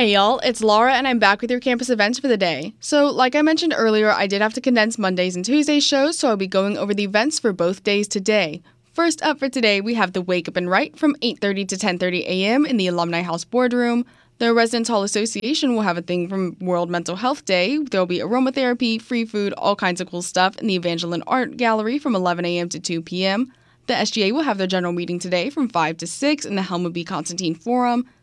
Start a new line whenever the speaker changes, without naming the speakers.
Hey y'all, it's Laura and I'm back with your campus events for the day. So, like I mentioned earlier, I did have to condense Mondays and Tuesdays shows, so I'll be going over the events for both days today. First up for today, we have the Wake Up and Write from 8:30 to 10:30 a.m. in the Alumni House Boardroom. The Residence Hall Association will have a thing from World Mental Health Day. There'll be aromatherapy, free food, all kinds of cool stuff in the Evangeline Art Gallery from 11 a.m. to 2 p.m. The SGA will have their general meeting today from 5 to 6 in the Helma B. Constantine Forum.